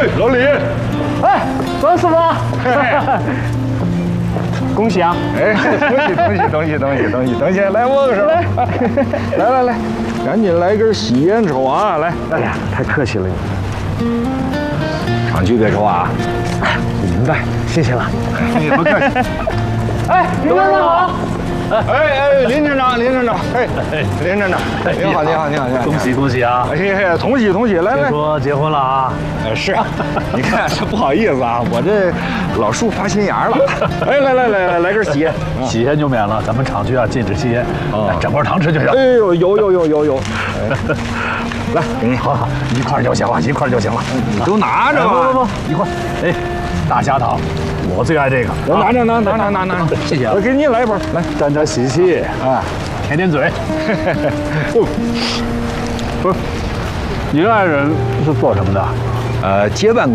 哎，老李， 哎，庄师傅，恭喜啊！ 哎，东西，来握个手，来，赶紧来根喜烟抽啊！来， 哎呀，太客气了， 常去别抽啊！ 明白，谢谢了。 不客气。 哎，林站长好。 哎，林站长，哎，林站长，你好， 恭喜啊！ 哎，同喜，来。 听说结婚了啊？ 是，你看这不好意思啊，我这老树发新芽了。哎，来根喜烟， 喜烟就免了，咱们厂区啊禁止吸烟，整块糖吃就行。 哎呦，有。来，给你， 好，一块就行了， 你都拿着吧。 不，一块。哎，大虾糖，我最爱这个。 拿， 谢谢啊。 我给你来一包，来沾沾喜气啊，舔嘴。不是，你的爱人是做什么的？ 接班